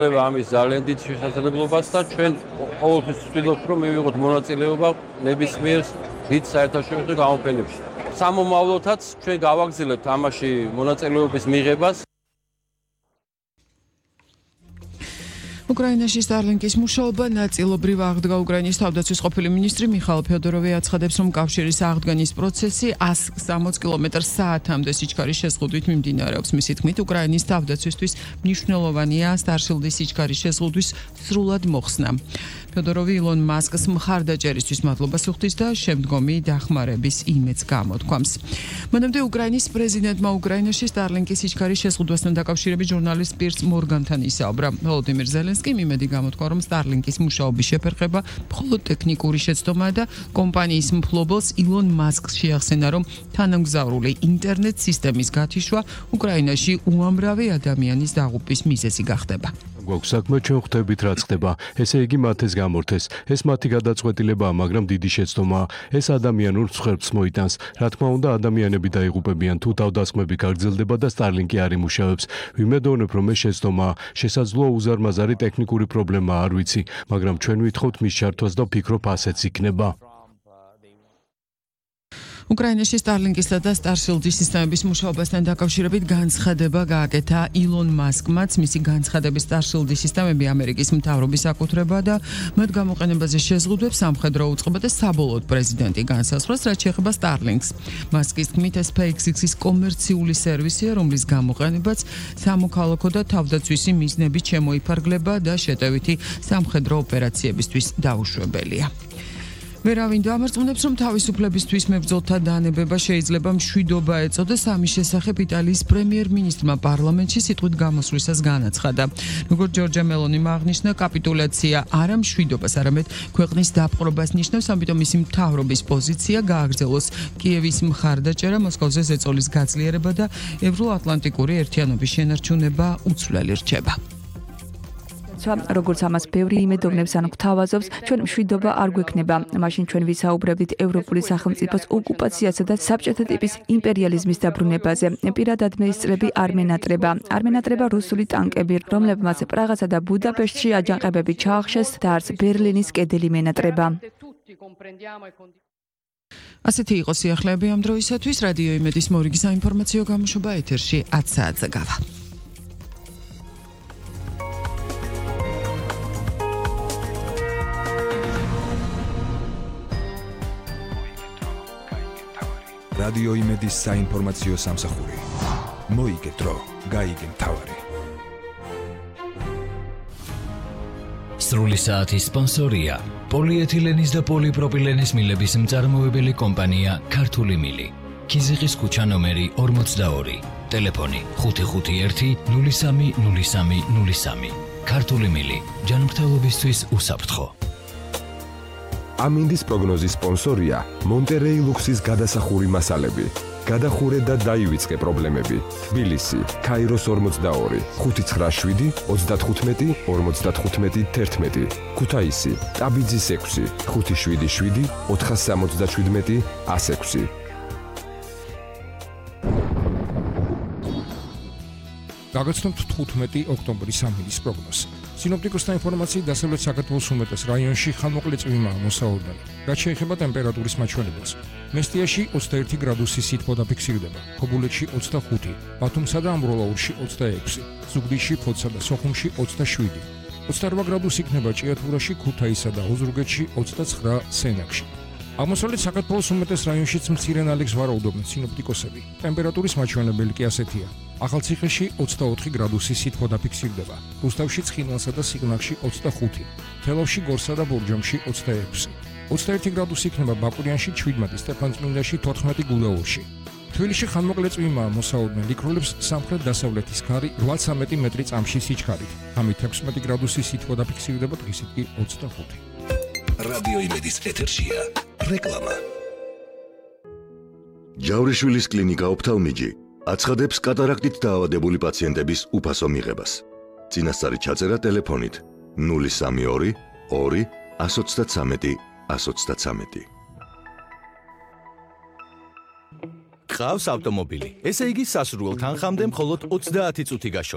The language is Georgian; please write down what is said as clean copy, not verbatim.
ამის ძალიან დიდ შესაძლებლობას და ჩვენ ყოველთვის ვცდილობთ რომ მივიღოთ მონაწილეობა ნებისმიერ დიდ საერთაშორისო გამოფენებში. სამომავლოდაც ჩვენ გავაგზავნებთ ამაში მონაწილეობის მიღებას. უკრაინაში Starlink-ის მუშაობა ნაწილობრივ აღდგა. უკრაინის თავდაცვის ყოფილი მინისტრი მიხაილ ფედოროვი აცხადებს, რომ კავშირის აღდგენის პროცესი 160 კმ/სთ-მდე სიჩქარის შეზღუდვით მიმდინარეობს. მისი თქმით, უკრაინის თავდაცვისთვის მნიშვნელოვანია Starship-ის სიჩქარის შეზღუდვის სრულად მოხსნა. ფედოროვი ილონ მასკს მხარდაჭერისთვის მადლობას უხდის და შემდგომი დახმარების იმედს გამოთქვამს. მანამდე უკრაინის პრეზიდენტმა უკრაინაში Starlink-ის სიჩქარის შეზღუდვასთან დაკავშირებით ჟურნალისტ პირს მორგანთან ისაუბრა. ვოლოდიმირ ზელენსკიმ იმედი გამოთქვა, რომ Starlink-ის მუშაობის შეფერხება მხოლოდ ტექნიკური შეცდომაა და კომპანიის მფლობელს ილონ მასკს შეახსენა, რომ თანამგზავრული ინტერნეტ სისტემის გათიშვა უკრაინაში უამრავი ადამიანის დაღუპვის მიზეზი გახდება. გვაქვს საქმე, ჩვენ ხვდებით რაც ხდება. ესე იგი მათ ეს გამორთეს. ეს მათი გადაწყვეტილებაა, მაგრამ დიდი შეცდომაა. ეს ადამიანურ მსხვერპლს მოიტანს. რა თქმა უნდა, ადამიანები დაიღუპებიან თუ თავდასხმები გაგრძელდება და Starlink-ი არ იმუშავებს. ვიმედოვნებ, რომ ეს შეცდომაა. შესაძლოა უზარმაზარი ტექნიკური პრობლემაა, არ ვიცი, მაგრამ ჩვენ ვითხოვთ მის ჩართვას და ვფიქრობ ასეც იქნება. უკრაინაში Starlink-ისა და Starship-ის სისტემების მუშაობასთან დაკავშირებით განცხადება გააკეთა ილონ მასკმაც. მისი განცხადების Starship-ის სისტემები ამერიკის მთავრობის საკუთრებაა და მათ გამოყენებაზე შეზღუდვებს სამხედრო უწყება და საბოლოოდ პრეზიდენტი განსაზღვრავს, რაც შეეხება Starlink-ს. მასკის თქმით, ეს SpaceX-ის კომერციული სერვისია, რომლის გამოყენებაც სამოქალაქო და თავდაცვისი მიზნებით შემოიფარგლება და შეტევითი სამხედრო ოპერაციებისთვის დაუშვებელია. ვერავინ დამარწმუნებს, რომ თავისუფლებისთვის მებრძოლთა დანებება შეიძლება მშვიდობა ეწოდეს. ამის შესახებ იტალიის პრემიერ-მინისტრმა პარლამენტში სიტყვით გამოსვლისას განაცხადა. როგორც ჯორჯა მელონიმ აღნიშნა, კაპიტულაცია არა მშვიდობას, არამედ ქვეყნის დაპყრობას ნიშნავს, ამიტომ მისი მთავრობის პოზიცია გააგრძელოს კიევის მხარდაჭერა, მოსკოვზე ზეწოლის გაძლიერება და ევროატლანტიკური ერთიანობის შენარჩუნება უცვლელი რჩება. როგორც ამას ბევრი იმედოვნებს ან გვთავაზობს, ჩვენ მშვიდობა არ გვექნება. მაშინ ჩვენ ვისაუბრებთ ევროპული სახელმწიფოს ოკუპაციასა და საბჭოთა ტიპის იმპერიალიზმის დაბრუნებაზე. პირადად მე ეს წლები არ მენატრება რუსული ტანკები, რომლებმაც პრაღასა და ბუდაპეშტში აჯანყებები ჩაახშეს და არც ბერლინის კედელი მენატრება. ასეთი იყო სიახლეები ამ დროისათვის. რადიო იმედის მორიგი საინფორმაციო გამოშვება ეთერში 10 საათზე გავა. რადიო იმედის საინფორმაციო სამსახური. მოიგე დრო, გაიგე მთავარი. სრული საათის სპონსორია პოლიეთილენის და პოლიპროპილენის მილების მწარმოებელი კომპანია ქართული მილი. ქიზიყის ქუჩა ნომერი 42. ტელეფონი 551 03 03 03. ქართული მილი. ჯანმრთელობისთვის უსაფრთხო. ამინდის პროგნოზის სპონსორია მონტერეი ლუქსის გადასახური მასალები. გადახურე და დაივიწყე პრობლემები. თბილისი, ქაიროს 42, 597 35 55 11. ქუთაისი, ტაბიძის 6, 577 477 106. გაგაცნობთ 15 ოქტომბრის ამინდის პროგნოზს. სინოპტიკოსთა ინფორმაციით დასავლეთ საქართველოს უმეტეს რაიონში ხანმოკლე წვიმაა მოსაოდნელი. რაც შეეხება ტემპერატურის მაჩვენებელს. მესტიაში 21 გრადუსი სითბო დაფიქსირდება, ქობულეთში 25, ბათუმსა და ამბროლაურში 26, ზუგდიდში, ფოთსა და სოხუმში 27, 28 გრადუსი იქნება ჭიათურაში, ქუთაისსა და ოზურგეთში, 29 სენაკში. აღმოსავლეთ საქართველოს უმეტეს რაიონშიც მცირე ნალექს ვარაუდობენ სინოპტიკოსები. ტემპერატურის მაჩვენებელი კი ასეთია. ახალციხეში 24 გრადუსი სითბო დაფიქსირდება, რუსთავში, ცხინვალსა და სიღნაღში 25, თელავში, გორსა და ბორჯომში 26, 21 გრადუსი იქნება ბაკურიანში, 17, სტეფანწმინდაში, 14 გუდაურში. თბილისში ხანმოკლე წვიმაა მოსაოდნელი, იქროლებს სამხრეთ-დასავლეთის ქარი 8-13 მეტრი წამში სიჩქარით. ამით 16 გრადუსი სითბო დაფიქსირდება, დღისით კი 25. რადიო იმედის ეთერშია რეკლამა. ჯავრიშვილის კლინიკა ოფთალმიჯი აცხადებს კატარაქტით დაავადებული პაციენტების უფასო მიღებას. წინასწარი ჩაწერა ტელეფონით 032 2 133 133. გყავს ავტომობილი. ესე იგი სასურველ თანხამდე მხოლოდ 30 წუთი გაშორდა.